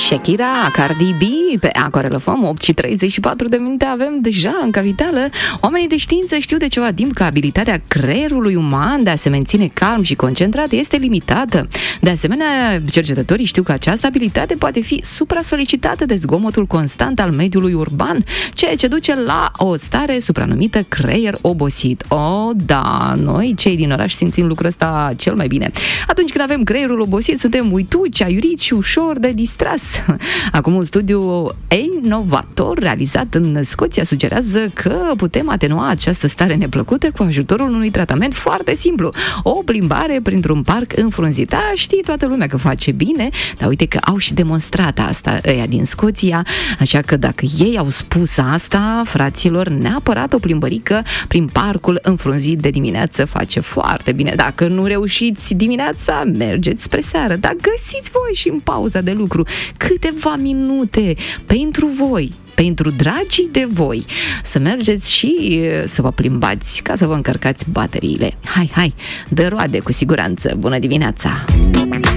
Shakira, Cardi B, pe Aquarela Fam, 8 și 34 de minute avem deja în capitală. Oamenii de știință știu de ceva timp că abilitatea creierului uman de a se menține calm și concentrat este limitată. De asemenea, cercetătorii știu că această abilitate poate fi supra-solicitată de zgomotul constant al mediului urban, ceea ce duce la o stare supranumită creier obosit. Oh, da, noi, cei din oraș, simțim lucrul ăsta cel mai bine. Atunci când avem creierul obosit, suntem uituci, aiuriți și ușor de distras. Acum un studiu inovator realizat în Scoția sugerează că putem atenua această stare neplăcută cu ajutorul unui tratament foarte simplu. O plimbare printr-un parc înfrunzit. Da, știi toată lumea că face bine, dar uite că au și demonstrat asta ăia din Scoția, așa că dacă ei au spus asta, fraților, neapărat o plimbărică prin parcul înfrunzit de dimineață face foarte bine. Dacă nu reușiți dimineața, mergeți spre seară, dar găsiți voi și în pauza de lucru câteva minute pentru voi, pentru dragii de voi, să mergeți și să vă plimbați ca să vă încărcați bateriile. Hai, dă roade cu siguranță. Bună dimineața!